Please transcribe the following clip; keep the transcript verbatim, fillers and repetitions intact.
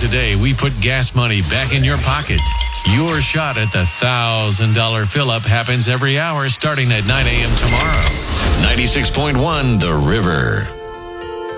today, we put gas money back in your pocket. Your shot at the one thousand dollars fill-up happens every hour starting at nine a.m. tomorrow. ninety-six point one The River.